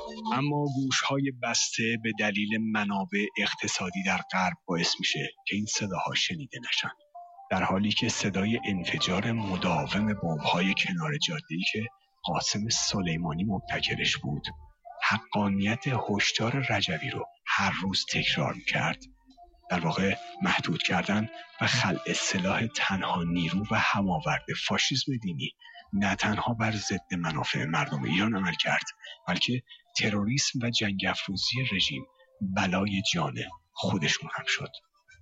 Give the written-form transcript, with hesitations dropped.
اما گوش‌های بسته به دلیل منابع اقتصادی در غرب باعث میشه که این صداها شنیده نشن، در حالی که صدای انفجار مداوم بمب‌های کنار جاده‌ای که قاسم سلیمانی مبتکرش بود، حقانیت هشدار رجوی رو هر روز تکرار می‌کرد. در واقع محدود کردن و خلع سلاح تنها نیرو و هماورد فاشیسم دینی نه تنها بر ضد منافع مردم ایران عمل کرد، بلکه تروریسم و جنگ افروزی رژیم بلای جان خودشون هم شد.